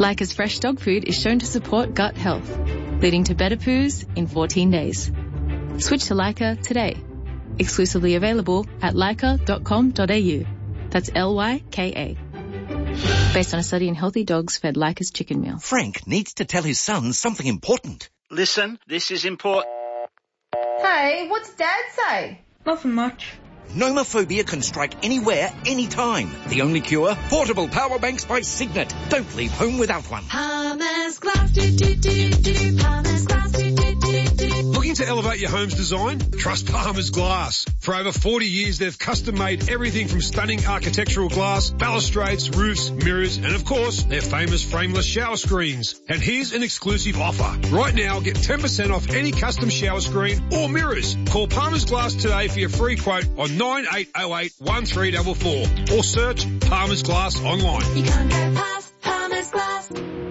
Leica's fresh dog food is shown to support gut health, leading to better poos in 14 days. Switch to Leica today. Exclusively available at leica.com.au. That's Lyka. Based on a study in healthy dogs fed Leica's chicken meal. Frank needs to tell his son something important. Listen, this is important. Hey, what's Dad say? Nothing much. Nomophobia can strike anywhere, anytime. The only cure? Portable power banks by Signet. Don't leave home without one. Palmer's Glass, Palmer's Glass, Looking to elevate your home's design? Trust Palmer's Glass. For over 40 years, they've custom-made everything from stunning architectural glass, balustrades, roofs, mirrors, and of course, their famous frameless shower screens. And here's an exclusive offer. Right now, get 10% off any custom shower screen or mirrors. Call Palmer's Glass today for your free quote on 9808 1344 or search Palmer's Glass online. You can't go past Palmer's Glass.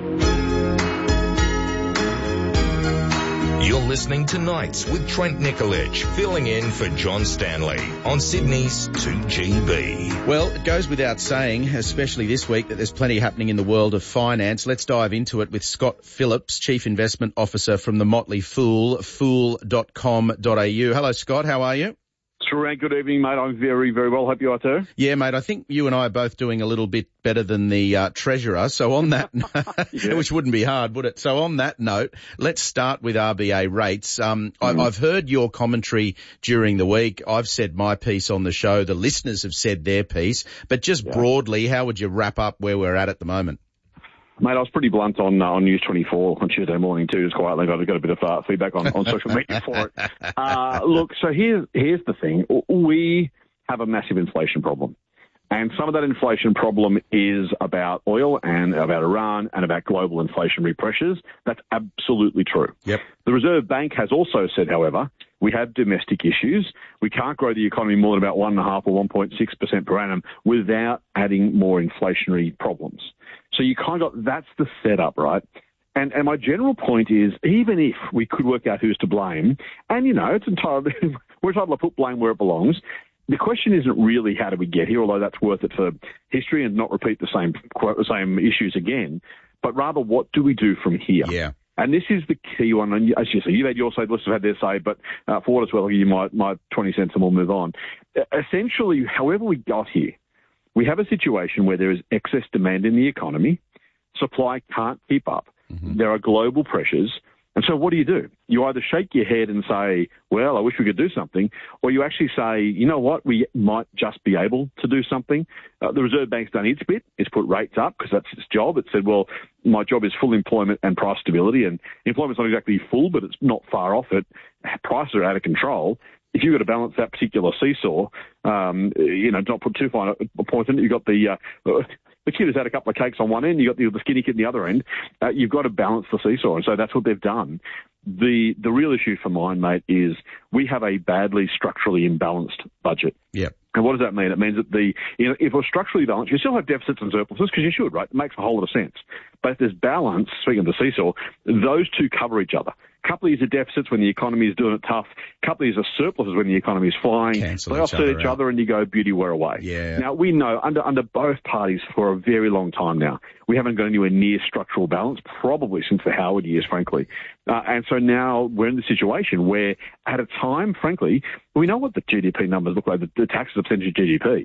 You're listening to Nights with Trent Nicolich, filling in for John Stanley on Sydney's 2GB. Well, it goes without saying, especially this week, that there's plenty happening in the world of finance. Let's dive into it with Scott Phillips, Chief Investment Officer from the Motley Fool, fool.com.au. Hello, Scott. How are you? Trent, good evening, mate. I'm very, very well. Hope you are too. Yeah, mate. I think you and I are both doing a little bit better than the treasurer. So on that, which wouldn't be hard, would it? So on that note, let's start with RBA rates. I've heard your commentary during the week. I've said my piece on the show. The listeners have said their piece. But just broadly, how would you wrap up where we're at the moment? Mate, I was pretty blunt on News 24 on Tuesday morning too, just quietly. I got a bit of feedback on social media for it. Look, so here's the thing. We have a massive inflation problem. And some of that inflation problem is about oil and about Iran and about global inflationary pressures. That's absolutely true. Yep. The Reserve Bank has also said, however, we have domestic issues. We can't grow the economy more than about 1.5 or 1.6% per annum without adding more inflationary problems. So you kind of got, that's the setup, right? And my general point is, even if we could work out who's to blame, and it's entirely, we're entitled to put blame where it belongs, the question isn't really how do we get here, although that's worth it for history and not repeat the same issues again, but rather what do we do from here? Yeah. And this is the key one. And as you say, you've had your say, the listeners have had their say, but for what it's worth, I'll give you my 20 cents and we'll move on. Essentially, however we got here, we have a situation where there is excess demand in the economy. Supply can't keep up. Mm-hmm. There are global pressures. And so what do? You either shake your head and say, well, I wish we could do something, or you actually say, you know what, we might just be able to do something. The Reserve Bank's done its bit. It's put rates up because that's its job. It said, well, my job is full employment and price stability, and employment's not exactly full, but it's not far off it. Prices are out of control. If you've got to balance that particular seesaw, not put too fine a point in it, you've got the kid who's had a couple of cakes on one end, you've got the skinny kid on the other end. You've got to balance the seesaw, and so that's what they've done. The real issue for mine, mate, is we have a badly structurally imbalanced budget. Yeah. And what does that mean? It means that if we're structurally balanced, you still have deficits and surpluses because you should, right? It makes a whole lot of sense. But if there's balance, speaking of the seesaw, those two cover each other. Couple of years of deficits when the economy is doing it tough. Couple of years of surpluses when the economy is flying. Cancel they offset each other and you go, beauty, we're away. Yeah. Now, we know under both parties for a very long time now, we haven't got anywhere near structural balance, probably since the Howard years, frankly. And so now we're in the situation where at a time, frankly, we know what the GDP numbers look like, the tax as a percentage of GDP.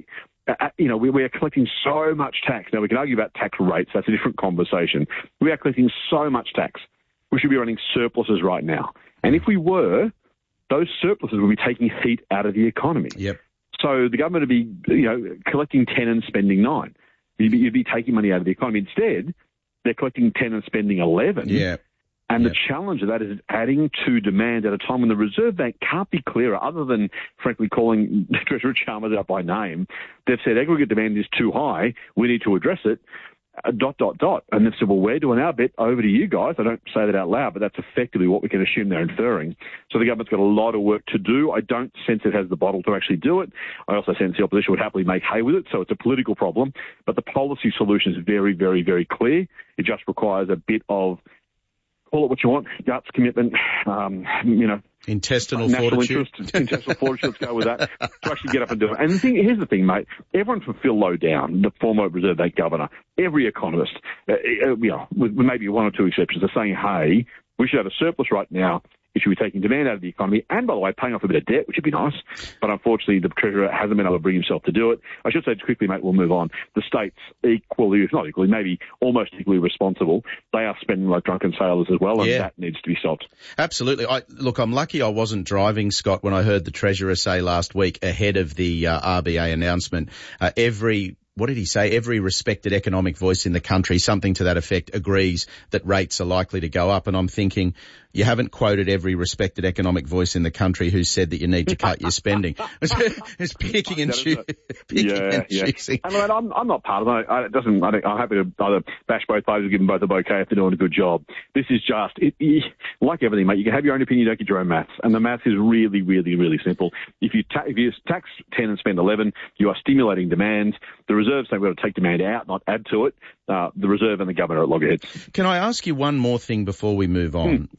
We are collecting so much tax. Now, we can argue about tax rates. That's a different conversation. We are collecting so much tax. We should be running surpluses right now. And if we were, those surpluses would be taking heat out of the economy. Yep. So the government would be, collecting 10 and spending 9. You'd be taking money out of the economy. Instead, they're collecting 10 and spending 11. Yeah. And the challenge of that is adding to demand at a time when the Reserve Bank can't be clearer, other than, frankly, calling Treasurer Chalmers out by name. They've said aggregate demand is too high. We need to address it. ... And they've said, well, we're doing our bit. Over to you guys. I don't say that out loud, but that's effectively what we can assume they're inferring. So the government's got a lot of work to do. I don't sense it has the bottle to actually do it. I also sense the opposition would happily make hay with it. So it's a political problem. But the policy solution is very, very, very clear. It just requires a bit of, call it what you want, guts, commitment, Intestinal national fortitude. interest, intestinal fortitude, let's go with that, to actually get up and do it. And here's the thing, mate. Everyone from Phil Lowe down, the former Reserve Bank governor, every economist, with maybe one or two exceptions, are saying, hey, we should have a surplus right now. It should be taking demand out of the economy and, by the way, paying off a bit of debt, which would be nice. But unfortunately, the Treasurer hasn't been able to bring himself to do it. I should say quickly, mate, we'll move on. The states equally, if not equally, maybe almost equally responsible. They are spending like drunken sailors as well, and that needs to be stopped. Absolutely. Look, I'm lucky I wasn't driving, Scott, when I heard the Treasurer say last week ahead of the RBA announcement, what did he say? Every respected economic voice in the country, something to that effect, agrees that rates are likely to go up. And I'm thinking, you haven't quoted every respected economic voice in the country who said that you need to cut your spending. It's picking and choosing. And I'm not part of it. I'm happy to either bash both parties or give them both a bouquet if they're doing a good job. This is just, like everything, mate, you can have your own opinion, you don't get your own maths. And the maths is really, really, really simple. If you tax 10 and spend 11, you are stimulating demand. The Reserve's saying we've got to take demand out, not add to it. The Reserve and the governor are at loggerheads. Can I ask you one more thing before we move on?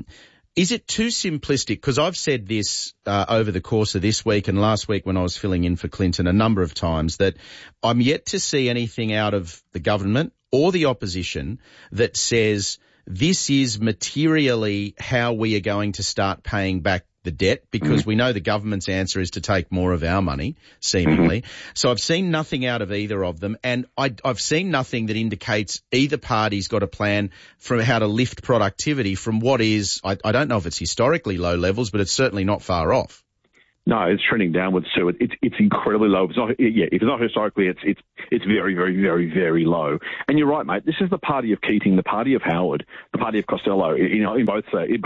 Is it too simplistic? Because I've said this over the course of this week and last week when I was filling in for Clinton a number of times, that I'm yet to see anything out of the government or the opposition that says this is materially how we are going to start paying back the debt, because we know the government's answer is to take more of our money, seemingly. So I've seen nothing out of either of them, and I've seen nothing that indicates either party's got a plan for how to lift productivity from what is, I don't know if it's historically low levels, but it's certainly not far off. No, it's trending downwards too. It's incredibly low. If it's not historically, it's very, very, very, very low. And you're right, mate. This is the party of Keating, the party of Howard, the party of Costello. In both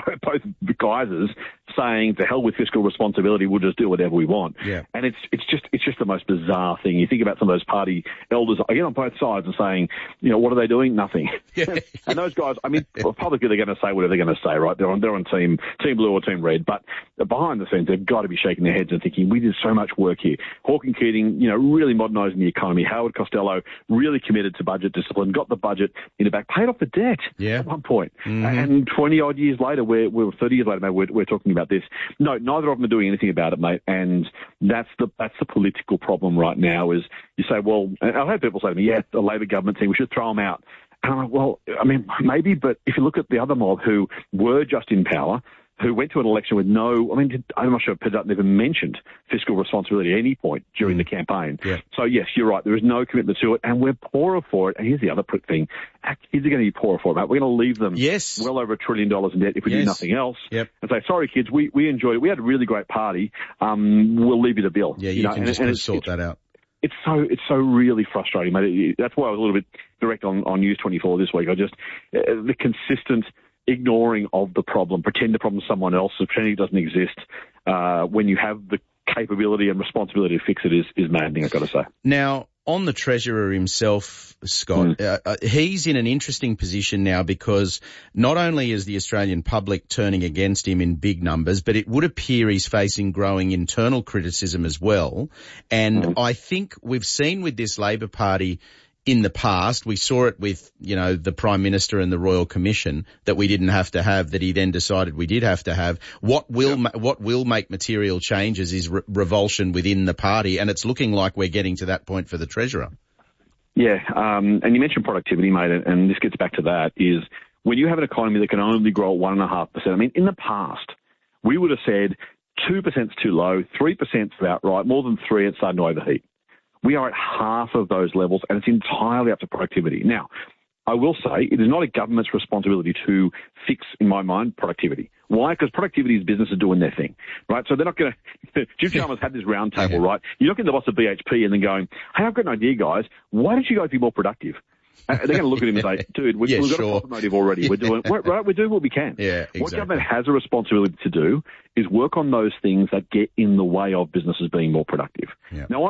guises, saying to hell with fiscal responsibility, we'll just do whatever we want. Yeah. And it's just the most bizarre thing. You think about some of those party elders again on both sides and saying, what are they doing? Nothing. Yeah. And those guys, I mean, publicly they're going to say whatever they're going to say, right? They're on team blue or team red, but behind the scenes they've got to be shaking their heads and thinking, we did so much work here. Hawke and Keating, really modernising the economy. Howard Costello really committed to budget discipline, got the budget in the back, paid off the debt at one point. And 20-odd years later, we're 30 years later, mate, we're talking about this. No, neither of them are doing anything about it, mate. And that's the political problem right now is you say, well, and I've had people say to me, the Labor government saying we should throw them out. And I'm like, well, I mean, maybe, but if you look at the other mob who were just in power, who went to an election with I'm not sure if Dutton even mentioned fiscal responsibility at any point during the campaign. Yeah. So, yes, you're right. There is no commitment to it, and we're poorer for it. And here's the other thing. Our kids are going to be poorer for it, mate. We're going to leave them well over $1 trillion in debt if we do nothing else. Yep. And say, sorry, kids, we enjoyed it. We had a really great party. We'll leave you the bill. Yeah, you can just sort that out. It's so really frustrating, mate. That's why I was a little bit direct on News 24 this week. The consistent ignoring of the problem, pretend the problem's someone else, pretending it doesn't exist, when you have the capability and responsibility to fix it is maddening, I've got to say. Now, on the Treasurer himself, Scott, he's in an interesting position now because not only is the Australian public turning against him in big numbers, but it would appear he's facing growing internal criticism as well. And I think we've seen with this Labor Party in the past, we saw it with, the Prime Minister and the Royal Commission that we didn't have to have, that he then decided we did have to have. What will make material changes is revulsion within the party, and it's looking like we're getting to that point for the Treasurer. Yeah, and you mentioned productivity, mate, and this gets back to that, is when you have an economy that can only grow at 1.5%, I mean, in the past, we would have said 2% is too low, 3% is about right, more than 3%, it's starting to overheat. We are at half of those levels, and it's entirely up to productivity. Now, I will say it is not a government's responsibility to fix, in my mind, productivity. Why? Because productivity is businesses doing their thing, right? So they're not going to – Jim Chalmers had this round table, right? You're not going to the boss of BHP and then going, hey, I've got an idea, guys. Why don't you guys be more productive? They're going to look at him and say, dude, we've got a profit motive already. We're doing what we can. Yeah, exactly. What government has a responsibility to do is work on those things that get in the way of businesses being more productive. Yeah. Now,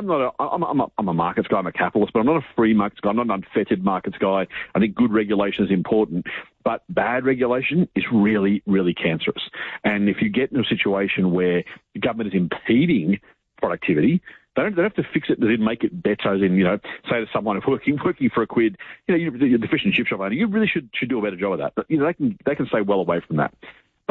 I'm a markets guy, I'm a capitalist, but I'm not a free markets guy. I'm not an unfettered markets guy. I think good regulation is important, but bad regulation is really, really cancerous. And if you get in a situation where the government is impeding productivity, they don't have to fix it to make it better, as in, say to someone working for a quid, you're the fish and chip shop owner, you really should do a better job of that. But, they can stay well away from that.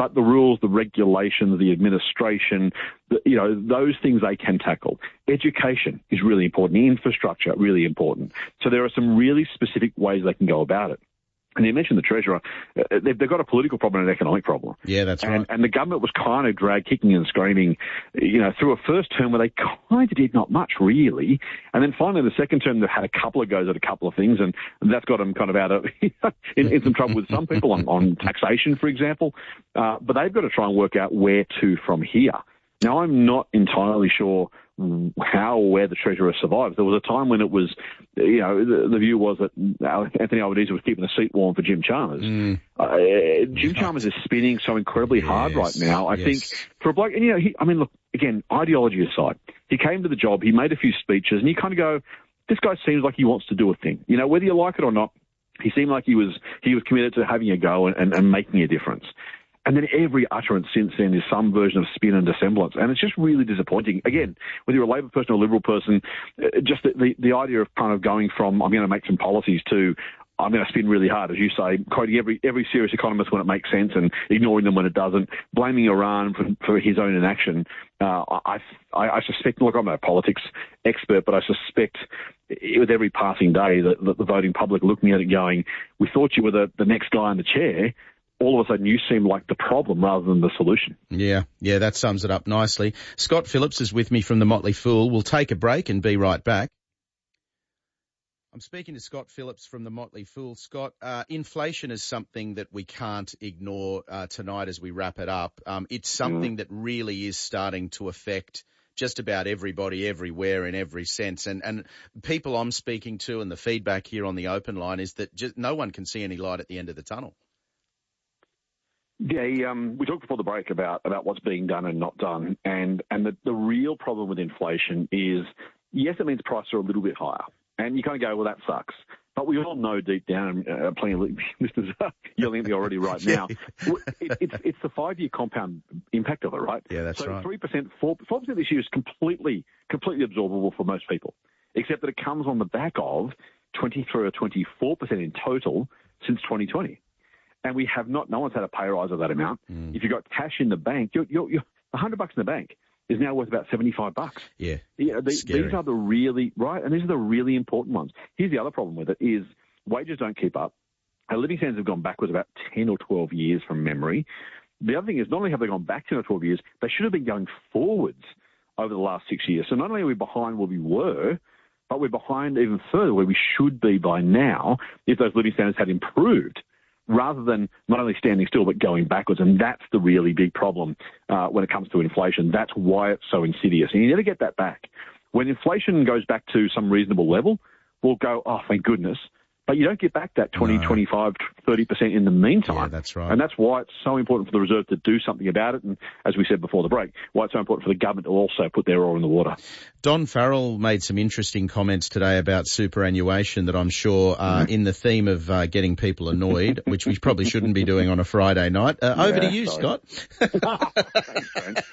But the rules, the regulations, the administration, those things they can tackle. Education is really important. Infrastructure, really important. So there are some really specific ways they can go about it. And you mentioned the Treasurer. They've got a political problem and an economic problem. Yeah, that's right. And the government was kind of dragged kicking and screaming, through a first term where they kind of did not much, really. And then finally, the second term, they've had a couple of goes at a couple of things, and that's got them kind of out of in some trouble with some people on taxation, for example. But they've got to try and work out where to from here. Now, I'm not entirely sure how or where the Treasurer survives. There was a time when it was, the view was that Anthony Albanese was keeping the seat warm for Jim Chalmers. Jim Chalmers is spinning so incredibly hard right now. I think for a bloke, and look, again, ideology aside, he came to the job, he made a few speeches, and you kind of go, this guy seems like he wants to do a thing. Whether you like it or not, he seemed like he was committed to having a go and making a difference. And then every utterance since then is some version of spin and dissemblance. And it's just really disappointing. Again, whether you're a Labor person or a Liberal person, just the idea of kind of going from, I'm going to make some policies to, I'm going to spin really hard, as you say, quoting every serious economist when it makes sense and ignoring them when it doesn't, blaming Iran for his own inaction. I suspect, look, I'm no politics expert, but I suspect with every passing day that the voting public looking at it going, we thought you were the next guy in the chair. All of a sudden you seem like the problem rather than the solution. Yeah, that sums it up nicely. Scott Phillips is with me from the Motley Fool. We'll take a break and be right back. I'm speaking to Scott Phillips from the Motley Fool. Scott, inflation is something that we can't ignore tonight as we wrap it up. It's something that really is starting to affect just about everybody everywhere in every sense. And people I'm speaking to and the feedback here on the open line is that just no one can see any light at the end of the tunnel. Yeah, we talked before the break about what's being done and not done, and the real problem with inflation is, yes, it means prices are a little bit higher, and you kind of go, well, that sucks. But we all know deep down, plenty of listeners are yelling at me already right now, it's the 5-year compound impact of it, right? Yeah, that's right. 3%, 4% this year is completely absorbable for most people, except that it comes on the back of 23 or 24% in total since 2020. And no one's had a pay rise of that amount. If you've got cash in the bank, you're $100 in the bank is now worth about $75. Yeah. These are the really, right? And these are the really important ones. Here's the other problem with it is wages don't keep up. Our living standards have gone backwards about 10 or 12 years from memory. The other thing is not only have they gone back 10 or 12 years, they should have been going forwards over the last 6 years. So not only are we behind where we were, but we're behind even further where we should be by now if those living standards had improved, rather than not only standing still but going backwards. And that's the really big problem when it comes to inflation. That's why it's so insidious. And you never get that back. When inflation goes back to some reasonable level, we'll go, oh, thank goodness. But you don't get back that 20, 25, 30% in the meantime. Yeah, that's right. And that's why it's so important for the Reserve to do something about it. And as we said before the break, why it's so important for the government to also put their oar in the water. Don Farrell made some interesting comments today about superannuation that I'm sure are in the theme of getting people annoyed, which we probably shouldn't be doing on a Friday night. Over to you, Scott. Thanks,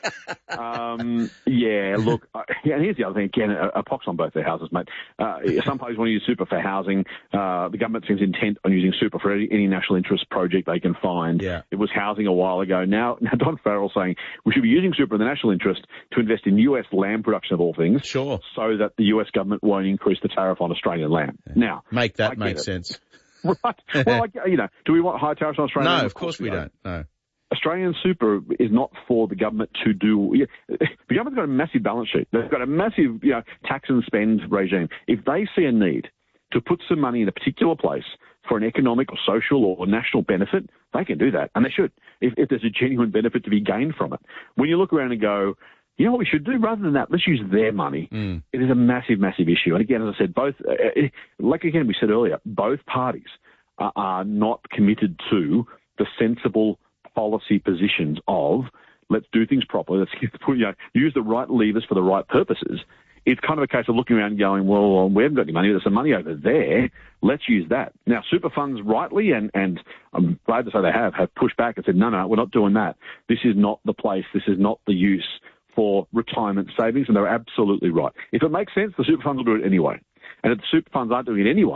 look, and here's the other thing. Again, a pox on both their houses, mate. Some parties want to use super for housing. The government seems intent on using super for any national interest project they can find. Yeah. It was housing a while ago. Now Don Farrell saying we should be using super in the national interest to invest in US lamb production of all things. Sure. So that the US government won't increase the tariff on Australian lamb. Yeah. Now, make sense. Right. Well, do we want high tariffs on Australian lamb? No, of course we don't. No. Australian super is not for the government to do. The government's got a massive balance sheet. They've got a massive, tax and spend regime. If they see a need to put some money in a particular place for an economic or social or national benefit, they can do that, and they should, if there's a genuine benefit to be gained from it. When you look around and go, you know what we should do? Rather than that, let's use their money. It is a massive, massive issue. And again, as I said, we said earlier, both parties are not committed to the sensible policy positions of let's do things properly, let's use the right levers for the right purposes. It's kind of a case of looking around and going, well, we haven't got any money. There's some money over there. Let's use that. Now, super funds rightly, and I'm glad to say they have pushed back and said, no, we're not doing that. This is not the place. This is not the use for retirement savings, and they're absolutely right. If it makes sense, the super funds will do it anyway. And if the super funds aren't doing it anyway,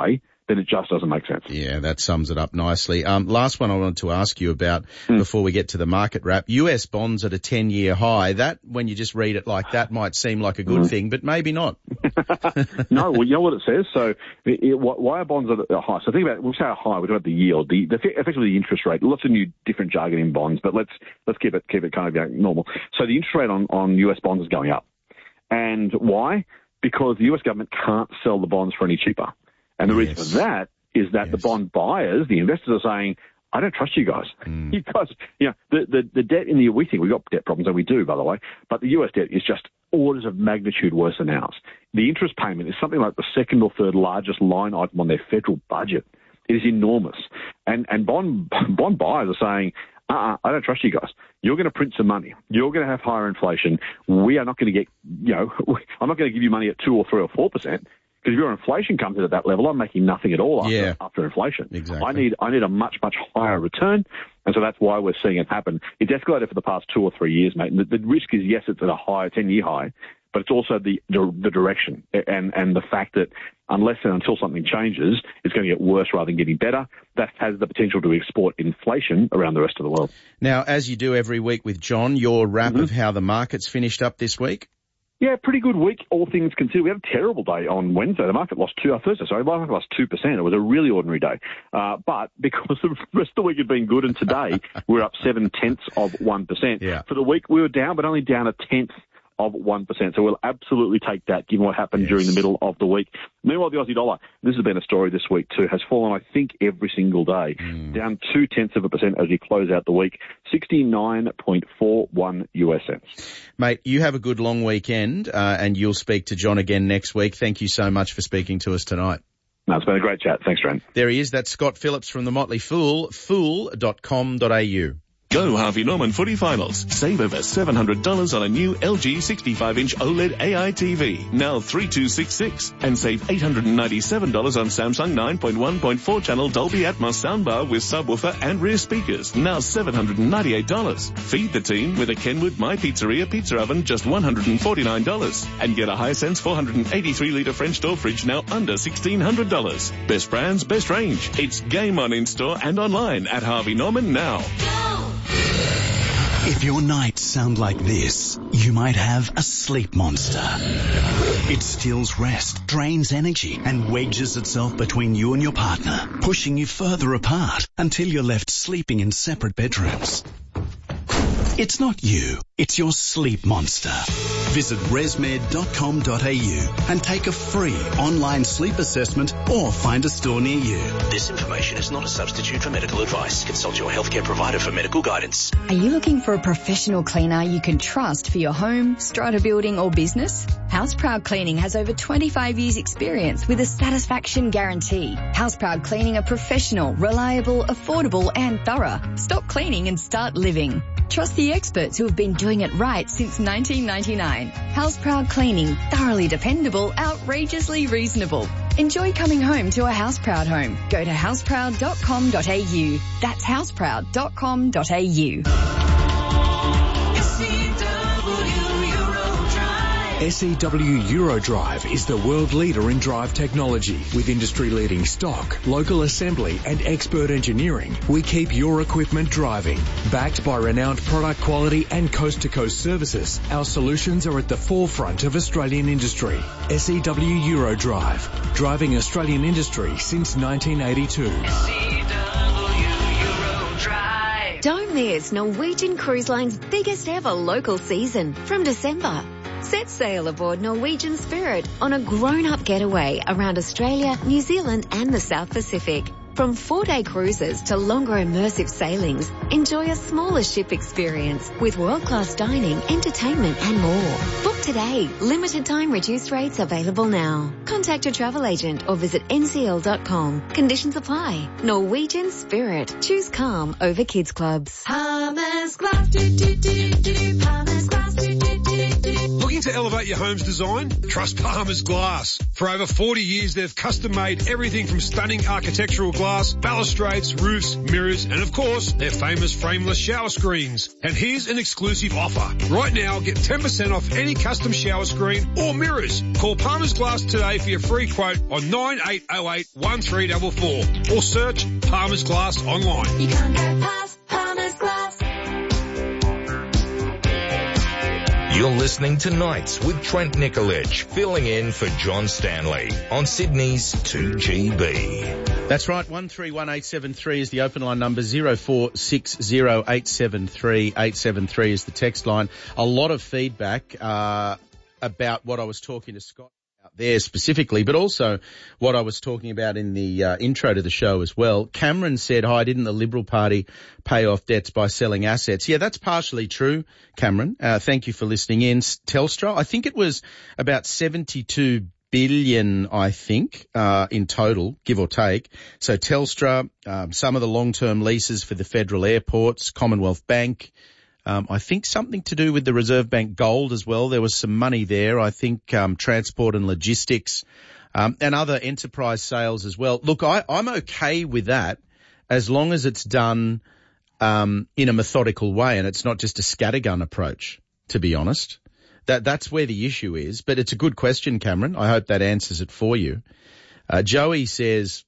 then it just doesn't make sense. Yeah, that sums it up nicely. Last one I wanted to ask you about before we get to the market wrap. US bonds at a 10-year high. That, when you just read it like that, might seem like a good thing, but maybe not. No, well, you know what it says? So why are bonds at a high? So think about it. We'll say a high. We're talking about the yield, effectively the interest rate. Lots of new different jargon in bonds, but let's keep it kind of normal. So the interest rate on US bonds is going up. And why? Because the US government can't sell the bonds for any cheaper. And the reason for that is that the bond buyers, the investors, are saying, I don't trust you guys. You guys, the debt in we think we've got debt problems, and we do, by the way, but the US debt is just orders of magnitude worse than ours. The interest payment is something like the second or third largest line item on their federal budget. It is enormous. And bond buyers are saying, I don't trust you guys. You're going to print some money. You're going to have higher inflation. We are not going to get, I'm not going to give you money at 2 or 3 or 4%. Because if your inflation comes in at that level, I'm making nothing at all after inflation. Exactly. I need a much, much higher return. And so that's why we're seeing it happen. It's escalated for the past 2 or 3 years, mate. And the risk is, yes, it's at a high, 10-year high, but it's also the direction and the fact that unless and until something changes, it's going to get worse rather than getting better. That has the potential to export inflation around the rest of the world. Now, as you do every week with John, your wrap of how the market's finished up this week? Yeah, pretty good week, all things considered. We had a terrible day on Wednesday. The market lost 2%. The market lost 2%. It was a really ordinary day. But because the rest of the week had been good, and today we're up 0.7%. Yeah. For the week, we were down, but only down 0.1%. So we'll absolutely take that, given what happened during the middle of the week. Meanwhile, the Aussie dollar, this has been a story this week too, has fallen, I think, every single day, down 0.2% as we close out the week, 69.41 US cents. Mate, you have a good long weekend, and you'll speak to John again next week. Thank you so much for speaking to us tonight. No, it's been a great chat. Thanks, Trent. There he is. That's Scott Phillips from the Motley Fool, fool.com.au. Go Harvey Norman Footy Finals. Save over $700 on a new LG 65-inch OLED AI TV, now $3,266. And save $897 on Samsung 9.1.4 channel Dolby Atmos soundbar with subwoofer and rear speakers, now $798. Feed the team with a Kenwood My Pizzeria pizza oven, just $149. And get a Hisense 483-litre French door fridge, now under $1,600. Best brands, best range. It's game on in-store and online at Harvey Norman now. Go! If your nights sound like this, you might have a sleep monster. It steals rest, drains energy, and wedges itself between you and your partner, pushing you further apart until you're left sleeping in separate bedrooms. It's not you, it's your sleep monster. Visit resmed.com.au and take a free online sleep assessment or find a store near you. This information is not a substitute for medical advice. Consult your healthcare provider for medical guidance. Are you looking for a professional cleaner you can trust for your home, strata building or business? Houseproud Cleaning has over 25 years experience with a satisfaction guarantee. Houseproud Cleaning are professional, reliable, affordable and thorough. Stop cleaning and start living. Trust the experts who have been doing it right since 1999. Houseproud Cleaning, thoroughly dependable, outrageously reasonable. Enjoy coming home to a Houseproud home. Go to houseproud.com.au. That's houseproud.com.au. SEW Eurodrive is the world leader in drive technology. With industry-leading stock, local assembly and expert engineering, we keep your equipment driving. Backed by renowned product quality and coast-to-coast services, our solutions are at the forefront of Australian industry. SEW Eurodrive, driving Australian industry since 1982. Don't miss Norwegian Cruise Line's biggest ever local season from December. Set sail aboard Norwegian Spirit on a grown-up getaway around Australia, New Zealand and the South Pacific. From 4-day cruises to longer immersive sailings, enjoy a smaller ship experience with world-class dining, entertainment and more. Book today. Limited time reduced rates available now. Contact your travel agent or visit ncl.com. Conditions apply. Norwegian Spirit. Choose calm over kids clubs. Palmer's Glass, Palmer's Glass, Looking to elevate your home's design? Trust Palmer's Glass. For over 40 years, they've custom-made everything from stunning architectural glass, balustrades, roofs, mirrors, and of course, their famous frameless shower screens. And here's an exclusive offer. Right now, get 10% off any custom shower screen or mirrors. Call Palmer's Glass today for your free quote on 9808 1344 or search Palmer's Glass online. You can't go past Palmer's Glass. You're listening to Nights with Trent Nicolich, filling in for John Stanley on Sydney's 2GB. That's right, 131873 is the open line number, 0460873873 is the text line. A lot of feedback about what I was talking to Scott about there specifically, but also what I was talking about in the intro to the show as well. Cameron said, hi, didn't the Liberal Party pay off debts by selling assets? Yeah, that's partially true, Cameron. Thank you for listening in. Telstra, I think it was about 72 billion, I think, in total, give or take. So Telstra, some of the long-term leases for the federal airports, Commonwealth Bank, I think something to do with the Reserve Bank gold as well. There was some money there. I think transport and logistics, and other enterprise sales as well. Look, I'm okay with that as long as it's done in a methodical way and it's not just a scattergun approach, to be honest. That's where the issue is. But it's a good question, Cameron. I hope that answers it for you. Joey says,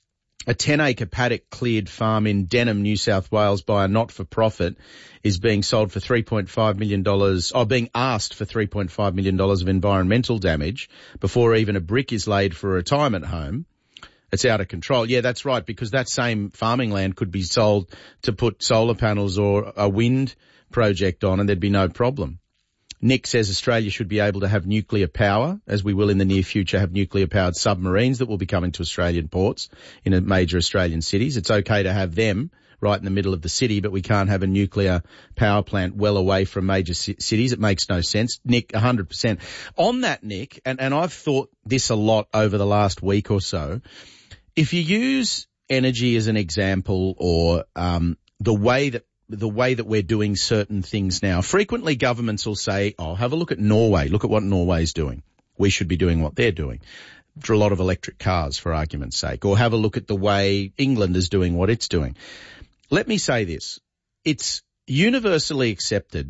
a 10-acre paddock cleared farm in Denham, New South Wales by a not-for-profit is being sold for $3.5 million, or being asked for $3.5 million of environmental damage before even a brick is laid for a retirement home. It's out of control. Yeah, that's right, because that same farming land could be sold to put solar panels or a wind project on and there'd be no problem. Nick says Australia should be able to have nuclear power, as we will in the near future have nuclear-powered submarines that will be coming to Australian ports in major Australian cities. It's okay to have them right in the middle of the city, but we can't have a nuclear power plant well away from major cities. It makes no sense. Nick, 100%. On that, Nick, and I've thought this a lot over the last week or so, if you use energy as an example or the way that we're doing certain things now. Frequently governments will say, oh, have a look at Norway. Look at what Norway's doing. We should be doing what they're doing. For a lot of electric cars, for argument's sake. Or have a look at the way England is doing what it's doing. Let me say this. It's universally accepted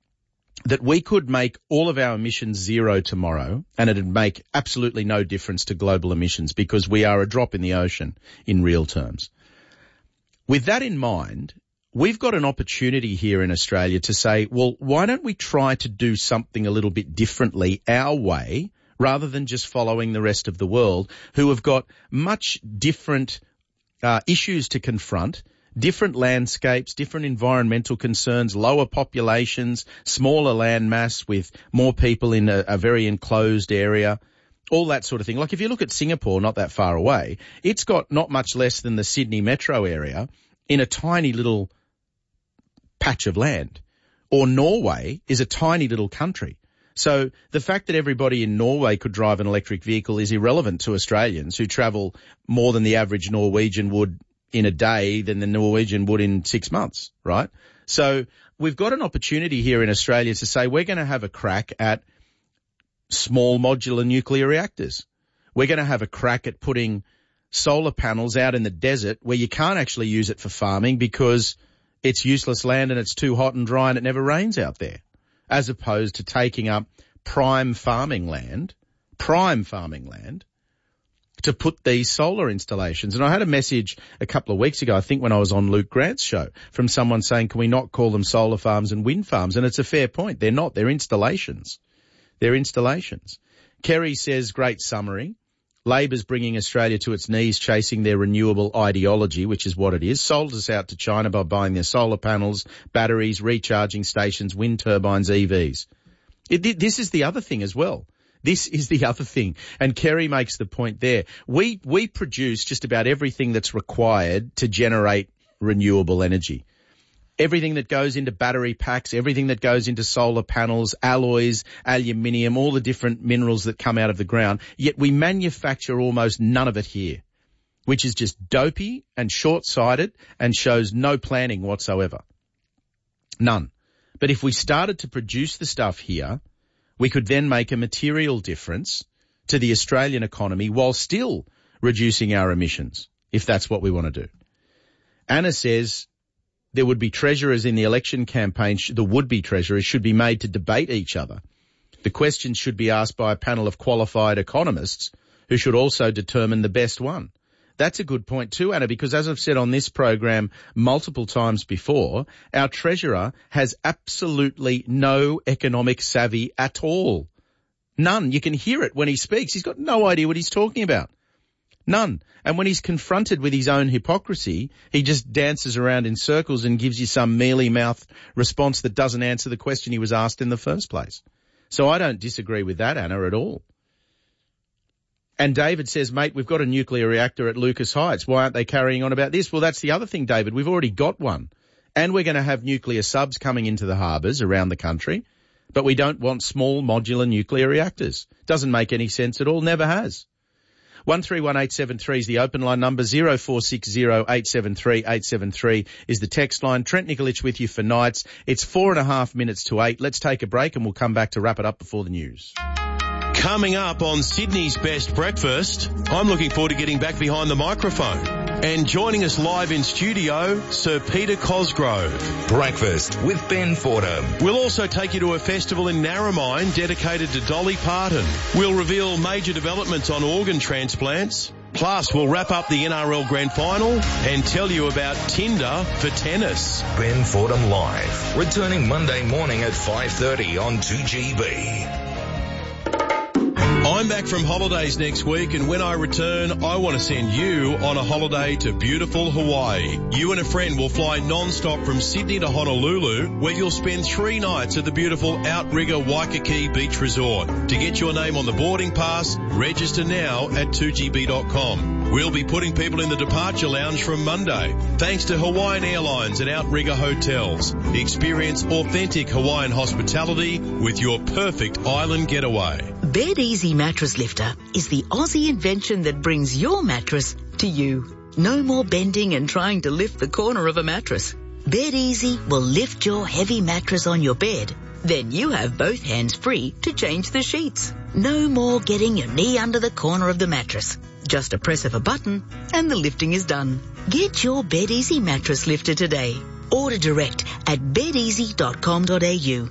that we could make all of our emissions zero tomorrow and it'd make absolutely no difference to global emissions because we are a drop in the ocean in real terms. With that in mind, we've got an opportunity here in Australia to say, well, why don't we try to do something a little bit differently our way rather than just following the rest of the world who have got much different issues to confront, different landscapes, different environmental concerns, lower populations, smaller land mass with more people in a very enclosed area, all that sort of thing. Like if you look at Singapore, not that far away, it's got not much less than the Sydney metro area in a tiny little patch of land. Or Norway is a tiny little country. So the fact that everybody in Norway could drive an electric vehicle is irrelevant to Australians who travel more than the average Norwegian would in a day than the Norwegian would in 6 months, right? So we've got an opportunity here in Australia to say we're going to have a crack at small modular nuclear reactors. We're going to have a crack at putting solar panels out in the desert where you can't actually use it for farming because it's useless land and it's too hot and dry and it never rains out there, as opposed to taking up prime farming land to put these solar installations. And I had a message a couple of weeks ago, I think when I was on Luke Grant's show, from someone saying, can we not call them solar farms and wind farms? And it's a fair point. They're not. They're installations. Kerry says, great summary. Labor's bringing Australia to its knees chasing their renewable ideology, which is what it is. Sold us out to China by buying their solar panels, batteries, recharging stations, wind turbines, EVs. This is the other thing as well. This is the other thing. And Kerry makes the point there. We produce just about everything that's required to generate renewable energy. Everything that goes into battery packs, everything that goes into solar panels, alloys, aluminium, all the different minerals that come out of the ground. Yet we manufacture almost none of it here, which is just dopey and short-sighted and shows no planning whatsoever. None. But if we started to produce the stuff here, we could then make a material difference to the Australian economy while still reducing our emissions, if that's what we want to do. Anna says there would be treasurers in the election campaign, the would-be treasurers should be made to debate each other. The questions should be asked by a panel of qualified economists who should also determine the best one. That's a good point too, Anna, because as I've said on this program multiple times before, our treasurer has absolutely no economic savvy at all. None. You can hear it when he speaks. He's got no idea what he's talking about. None. And when he's confronted with his own hypocrisy, he just dances around in circles and gives you some mealy-mouthed response that doesn't answer the question he was asked in the first place. So I don't disagree with that, Anna, at all. And David says, mate, we've got a nuclear reactor at Lucas Heights. Why aren't they carrying on about this? Well, that's the other thing, David. We've already got one. And we're going to have nuclear subs coming into the harbours around the country. But we don't want small modular nuclear reactors. Doesn't make any sense at all. Never has. 131873 is the open line number. 0460 873 873 is the text line. Trent Nikolic with you for Nights. It's 4.5 minutes to 8. Let's take a break and we'll come back to wrap it up before the news. Coming up on Sydney's Best Breakfast, I'm looking forward to getting back behind the microphone. And joining us live in studio, Sir Peter Cosgrove. Breakfast with Ben Fordham. We'll also take you to a festival in Narromine dedicated to Dolly Parton. We'll reveal major developments on organ transplants. Plus, we'll wrap up the NRL Grand Final and tell you about Tinder for tennis. Ben Fordham Live, returning Monday morning at 5:30 on 2GB. I'm back from holidays next week, and when I return, I want to send you on a holiday to beautiful Hawaii. You and a friend will fly non-stop from Sydney to Honolulu, where you'll spend 3 nights at the beautiful Outrigger Waikiki Beach Resort. To get your name on the boarding pass, register now at 2gb.com. We'll be putting people in the departure lounge from Monday. Thanks to Hawaiian Airlines and Outrigger Hotels. Experience authentic Hawaiian hospitality with your perfect island getaway. Bed Easy Mattress Lifter is the Aussie invention that brings your mattress to you. No more bending and trying to lift the corner of a mattress. Bed Easy will lift your heavy mattress on your bed. Then you have both hands free to change the sheets. No more getting your knee under the corner of the mattress. Just a press of a button and the lifting is done. Get your Bed Easy Mattress Lifter today. Order direct at bedeasy.com.au.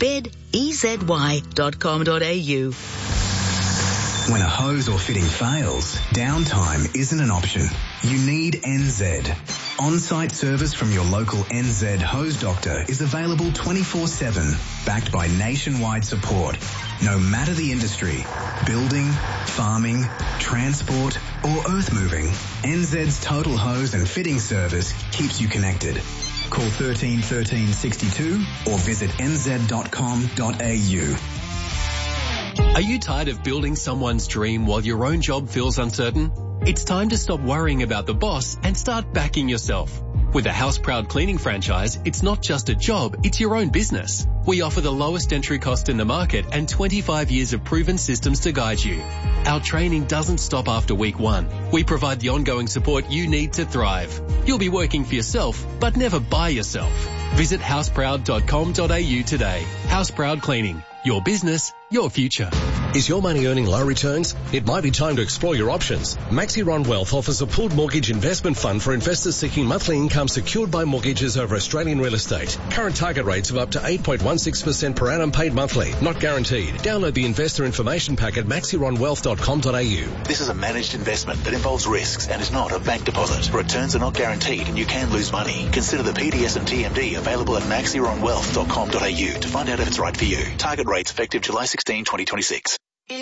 bedeasy.com.au. When a hose or fitting fails, downtime isn't an option. You need NZ. On-site service from your local NZ hose doctor is available 24/7, backed by nationwide support. No matter the industry, building, farming, transport or earth moving, NZ's total hose and fitting service keeps you connected. Call 13 13 62 or visit nz.com.au. Are you tired of building someone's dream while your own job feels uncertain? It's time to stop worrying about the boss and start backing yourself. With the House Proud Cleaning franchise, it's not just a job, it's your own business. We offer the lowest entry cost in the market and 25 years of proven systems to guide you. Our training doesn't stop after week 1. We provide the ongoing support you need to thrive. You'll be working for yourself, but never by yourself. Visit houseproud.com.au today. House Proud Cleaning. Your business, your future. Is your money earning low returns? It might be time to explore your options. Maxiron Wealth offers a pooled mortgage investment fund for investors seeking monthly income secured by mortgages over Australian real estate. Current target rates of up to 8.16% per annum paid monthly, not guaranteed. Download the investor information pack at maxironwealth.com.au. This is a managed investment that involves risks and is not a bank deposit. Returns are not guaranteed and you can lose money. Consider the PDS and TMD available at maxironwealth.com.au to find out if it's right for you. Target rates effective July 16, 2026.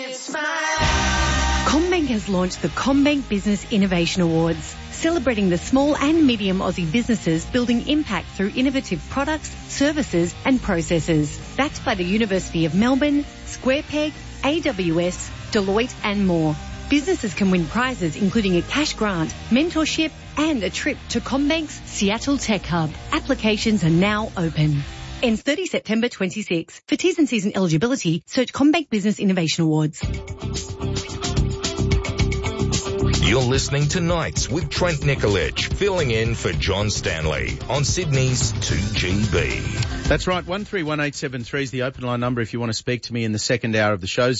CommBank has launched the CommBank Business Innovation Awards, celebrating the small and medium Aussie businesses building impact through innovative products, services and processes. Backed by the University of Melbourne, SquarePeg, AWS, Deloitte and more. Businesses can win prizes including a cash grant, mentorship and a trip to CommBank's Seattle Tech Hub. Applications are now open. Ends 30 September 26. For T's and C's and eligibility, search CommBank Business Innovation Awards. You're listening to Nights with Trent Nicoledge, filling in for John Stanley on Sydney's 2GB. That's right, 131873 is the open line number if you want to speak to me in the second hour of the show.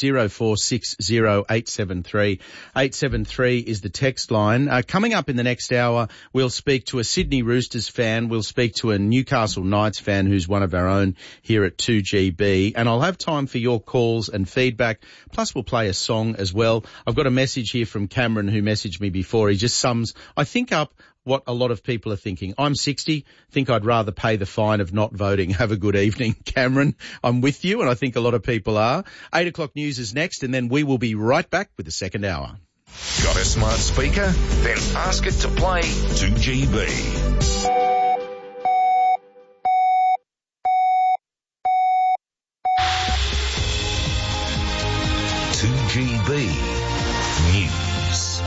0460 873 is the text line. Coming up in the next hour, we'll speak to a Sydney Roosters fan. We'll speak to a Newcastle Knights fan who's one of our own here at 2GB. And I'll have time for your calls and feedback. Plus, we'll play a song as well. I've got a message here from Cameron who messaged me before. He just sums, I think, up what a lot of people are thinking. I'm 60, think I'd rather pay the fine of not voting. Have a good evening, Cameron. I'm with you, and I think a lot of people are. 8 o'clock news is next, and then we will be right back with the second hour. Got a smart speaker? Then ask it to play 2GB. 2GB News.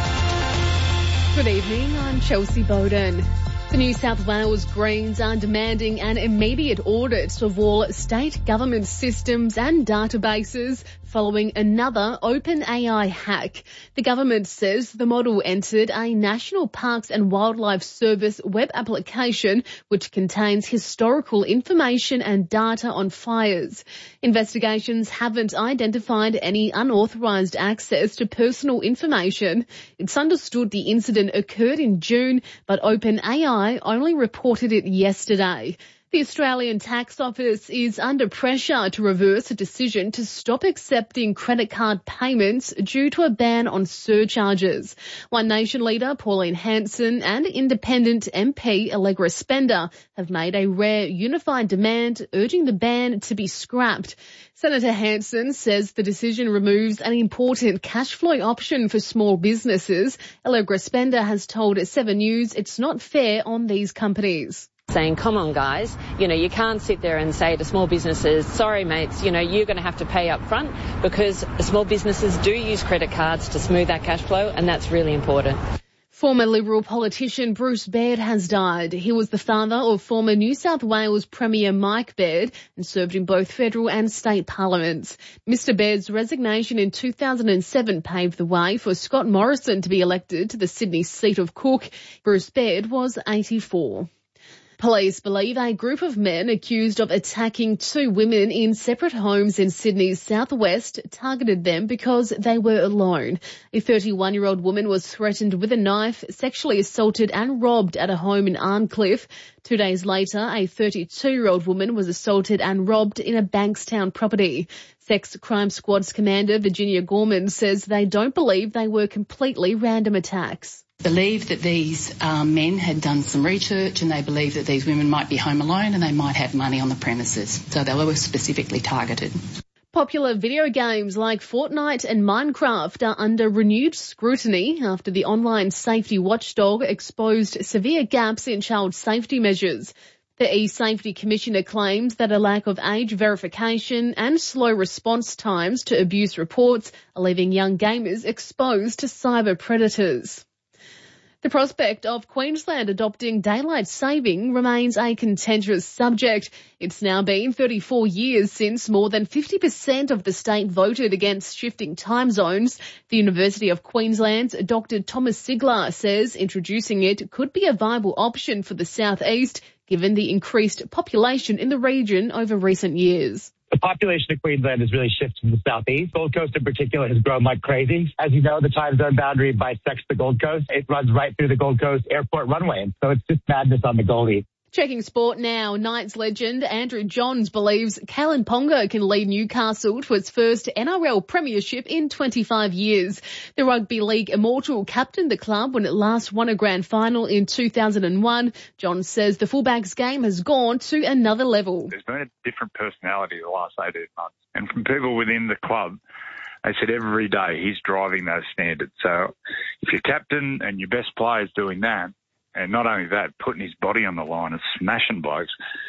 Good evening, I'm Chelsea Bowden. The New South Wales Greens are demanding an immediate audit of all state government systems and databases following another OpenAI hack. The government says the model entered a National Parks and Wildlife Service web application which contains historical information and data on fires. Investigations haven't identified any unauthorised access to personal information. It's understood the incident occurred in June, but OpenAI only reported it yesterday. The Australian Tax Office is under pressure to reverse a decision to stop accepting credit card payments due to a ban on surcharges. One Nation leader Pauline Hanson and independent MP Allegra Spender have made a rare unified demand urging the ban to be scrapped. Senator Hanson says the decision removes an important cash flow option for small businesses. Allegra Spender has told 7 News it's not fair on these companies. Saying, come on, guys, you can't sit there and say to small businesses, sorry, mates, you're going to have to pay up front, because small businesses do use credit cards to smooth that cash flow, and that's really important. Former Liberal politician Bruce Baird has died. He was the father of former New South Wales Premier Mike Baird and served in both federal and state parliaments. Mr Baird's resignation in 2007 paved the way for Scott Morrison to be elected to the Sydney seat of Cook. Bruce Baird was 84. Police believe a group of men accused of attacking 2 women in separate homes in Sydney's southwest targeted them because they were alone. A 31-year-old woman was threatened with a knife, sexually assaulted and robbed at a home in Arncliffe. 2 days later, a 32-year-old woman was assaulted and robbed in a Bankstown property. Sex Crime Squad's commander, Virginia Gorman, says they don't believe they were completely random attacks. Believe that these men had done some research and they believe that these women might be home alone and they might have money on the premises. So they were specifically targeted. Popular video games like Fortnite and Minecraft are under renewed scrutiny after the online safety watchdog exposed severe gaps in child safety measures. The E-Safety Commissioner claims that a lack of age verification and slow response times to abuse reports are leaving young gamers exposed to cyber predators. The prospect of Queensland adopting daylight saving remains a contentious subject. It's now been 34 years since more than 50% of the state voted against shifting time zones. The University of Queensland's Dr. Thomas Sigler says introducing it could be a viable option for the southeast, given the increased population in the region over recent years. The population of Queensland has really shifted to the southeast. Gold Coast in particular has grown like crazy. As you know, the time zone boundary bisects the Gold Coast. It runs right through the Gold Coast airport runway. So it's just madness on the goalie. Checking sport now, Knights legend Andrew Johns believes Kalen Ponga can lead Newcastle to its first NRL premiership in 25 years. The Rugby League immortal captained the club when it last won a grand final in 2001. Johns says the fullback's game has gone to another level. There's been a different personality the last 18 months. And from people within the club, they said every day he's driving those standards. So if your captain and your best player is doing that, and not only that, putting his body on the line and smashing blokes,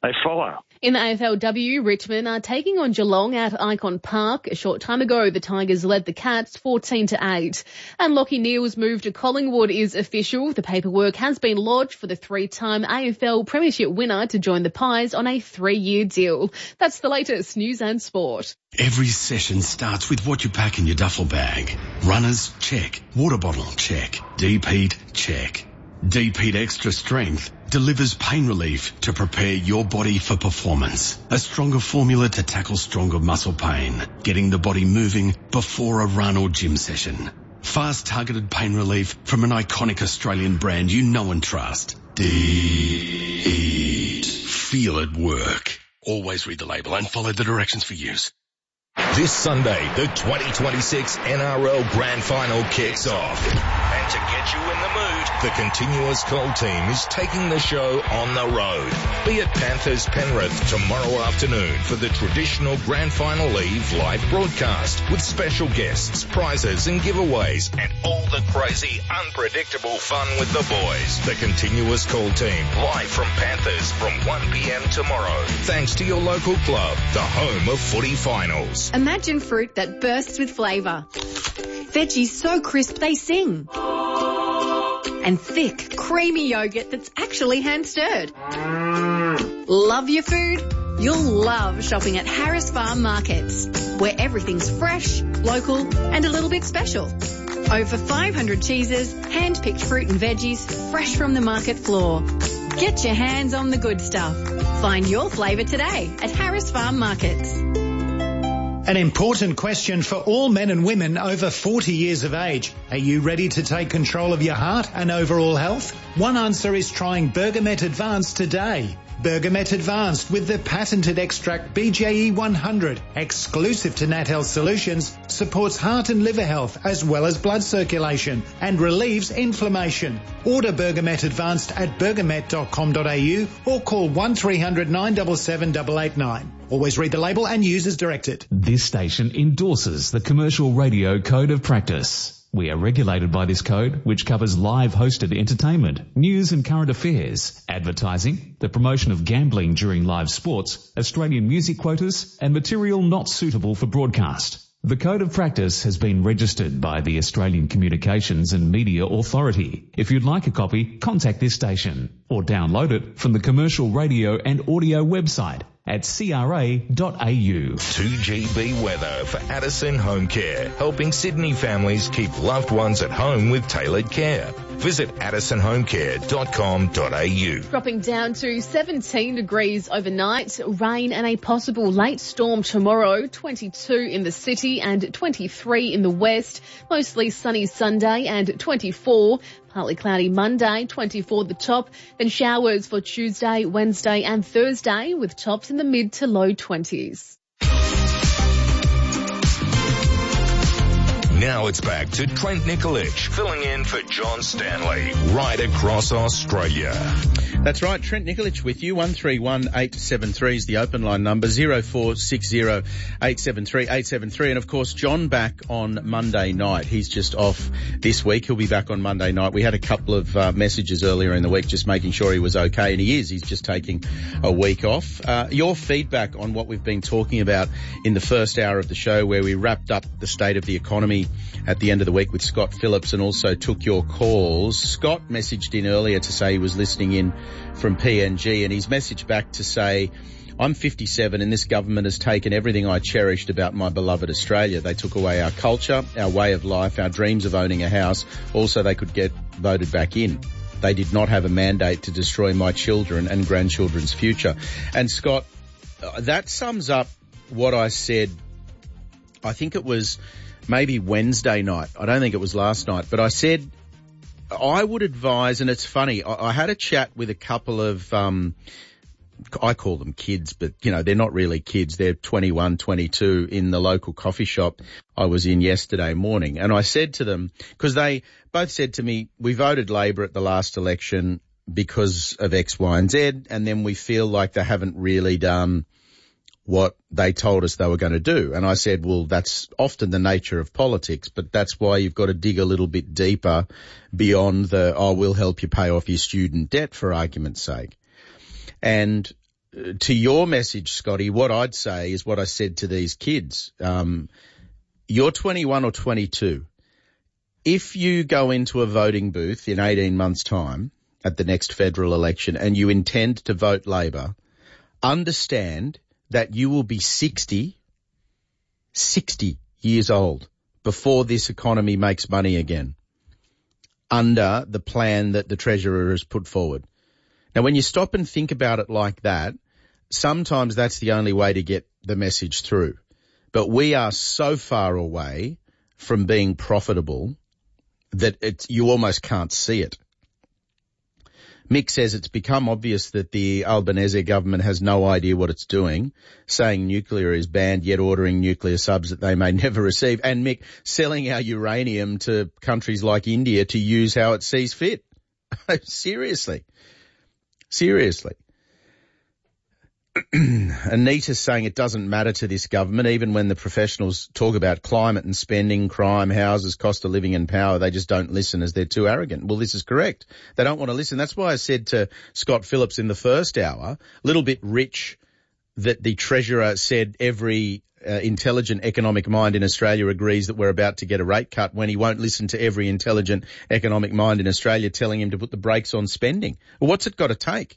they follow. In the AFLW, Richmond are taking on Geelong at Icon Park. A short time ago, the Tigers led the Cats 14-8. And Lachie Neale's move to Collingwood is official. The paperwork has been lodged for the 3-time AFL Premiership winner to join the Pies on a 3-year deal. That's the latest news and sport. Every session starts with what you pack in your duffel bag. Runners, check. Water bottle, check. Deep heat, check. Deep Heat Extra Strength delivers pain relief to prepare your body for performance. A stronger formula to tackle stronger muscle pain, getting the body moving before a run or gym session. Fast targeted pain relief from an iconic Australian brand you know and trust. Deep Heat. Feel it work. Always read the label and follow the directions for use. This Sunday, the 2026 NRL Grand Final kicks off. And to get you in the mood, the Continuous Cold team is taking the show on the road. Be at Panthers Penrith tomorrow afternoon for the traditional Grand Final Eve live broadcast with special guests, prizes and giveaways and all the crazy, unpredictable fun with the boys. The Continuous Cold team live from Panthers from 1 p.m. tomorrow. Thanks to your local club, the home of footy finals. Imagine fruit that bursts with flavour. Veggies so crisp they sing. And thick, creamy yogurt that's actually hand-stirred. Love your food? You'll love shopping at Harris Farm Markets, where everything's fresh, local and a little bit special. Over 500 cheeses, hand-picked fruit and veggies, fresh from the market floor. Get your hands on the good stuff. Find your flavour today at Harris Farm Markets. An important question for all men and women over 40 years of age. Are you ready to take control of your heart and overall health? One answer is trying Bergamet Advanced today. Bergamet Advanced with the patented extract BJE 100, exclusive to Nat Health Solutions, supports heart and liver health as well as blood circulation and relieves inflammation. Order Bergamet Advanced at bergamet.com.au or call 1300 977 889. Always read the label and use as directed. This station endorses the Commercial Radio Code of Practice. We are regulated by this code, which covers live hosted entertainment, news and current affairs, advertising, the promotion of gambling during live sports, Australian music quotas, and material not suitable for broadcast. The Code of Practice has been registered by the Australian Communications and Media Authority. If you'd like a copy, contact this station or download it from the Commercial Radio and Audio website at cra.au. 2GB weather for Addison Home Care, helping Sydney families keep loved ones at home with tailored care. Visit addisonhomecare.com.au. Dropping down to 17 degrees overnight, rain and a possible late storm tomorrow, 22 in the city and 23 in the west, mostly sunny Sunday and 24. Partly cloudy Monday, 24 the top, then showers for Tuesday, Wednesday and Thursday with tops in the mid to low 20s. Now it's back to Trent Nikolic, filling in for John Stanley, right across Australia. That's right, Trent Nikolic with you. 131873 is the open line number, 0460 873 873. And of course, John back on Monday night. He's just off this week. He'll be back on Monday night. We had a couple of messages earlier in the week just making sure he was okay, and he is. He's just taking a week off. Your feedback on what we've been talking about in the first hour of the show, where we wrapped up the state of the economy at the end of the week with Scott Phillips and also took your calls. Scott messaged in earlier to say he was listening in from PNG, and he's messaged back to say, I'm 57 and this government has taken everything I cherished about my beloved Australia. They took away our culture, our way of life, our dreams of owning a house. Also, they could get voted back in. They did not have a mandate to destroy my children and grandchildren's future. And Scott, that sums up what I said, I think it was maybe Wednesday night. I don't think it was last night, but I said I would advise, and it's funny, I had a chat with a couple of, I call them kids, but, you know, they're not really kids. They're 21, 22 in the local coffee shop I was in yesterday morning. And I said to them, because they both said to me, we voted Labor at the last election because of X, Y and Z, and then we feel like they haven't really done what they told us they were going to do. And I said, well, that's often the nature of politics, but that's why you've got to dig a little bit deeper beyond the, oh, we'll help you pay off your student debt, for argument's sake. And to your message, Scotty, what I'd say is what I said to these kids. You're 21 or 22. If you go into a voting booth in 18 months' time at the next federal election and you intend to vote Labor, understand that you will be 60 years old before this economy makes money again under the plan that the Treasurer has put forward. Now, when you stop and think about it like that, sometimes that's the only way to get the message through. But we are so far away from being profitable that you almost can't see it. Mick says it's become obvious that the Albanese government has no idea what it's doing, saying nuclear is banned, yet ordering nuclear subs that they may never receive. And Mick, selling our uranium to countries like India to use how it sees fit. Seriously. Anita's saying it doesn't matter to this government, even when the professionals talk about climate and spending, crime, houses, cost of living and power, they just don't listen as they're too arrogant. Well, this is correct. They don't want to listen. That's why I said to Scott Phillips in the first hour, a little bit rich that the Treasurer said every intelligent economic mind in Australia agrees that we're about to get a rate cut when he won't listen to every intelligent economic mind in Australia telling him to put the brakes on spending. Well, what's it got to take?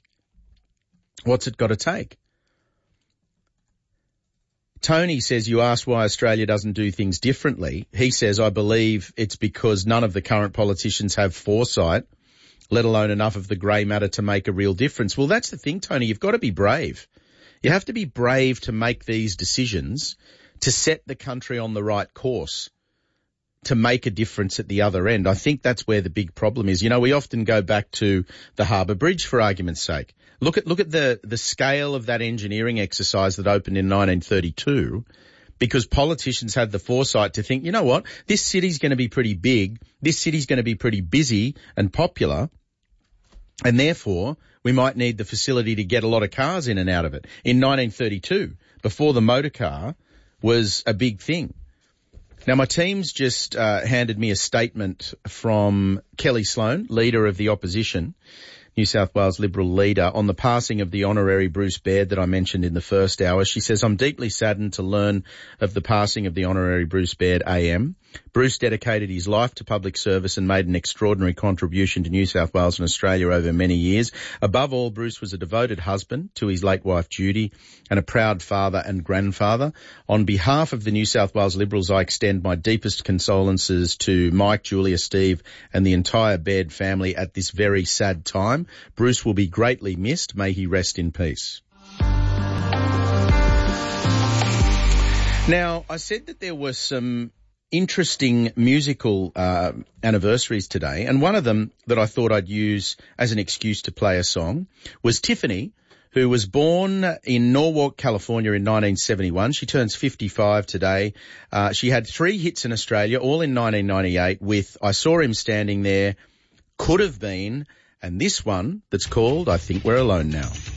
Tony says, you asked why Australia doesn't do things differently. He says, I believe it's because none of the current politicians have foresight, let alone enough of the grey matter to make a real difference. Well, that's the thing, Tony. You've got to be brave. You have to be brave to make these decisions, to set the country on the right course, to make a difference at the other end. I think that's where the big problem is. You know, we often go back to the Harbour Bridge for argument's sake. Look at the scale of that engineering exercise that opened in 1932, because politicians had the foresight to think, you know what, this city's going to be pretty big, this city's going to be pretty busy and popular, and therefore we might need the facility to get a lot of cars in and out of it. In 1932, before the motor car was a big thing. Now, my team's just handed me a statement from Kelly Sloan, leader of the opposition, New South Wales Liberal leader, on the passing of the honorary Bruce Baird that I mentioned in the first hour. She says, I'm deeply saddened to learn of the passing of the honorary Bruce Baird AM. Bruce dedicated his life to public service and made an extraordinary contribution to New South Wales and Australia over many years. Above all, Bruce was a devoted husband to his late wife Judy and a proud father and grandfather. On behalf of the New South Wales Liberals, I extend my deepest condolences to Mike, Julia, Steve and the entire Baird family at this very sad time. Bruce will be greatly missed. May he rest in peace. Now, I said that there were some interesting musical anniversaries today, and one of them that I thought I'd use as an excuse to play a song was Tiffany, who was born in Norwalk, California in 1971. She turns 55 today. She had 3 hits in Australia, all in 1998 with I Saw Him Standing There, Could Have Been, and this one that's called I Think We're Alone Now.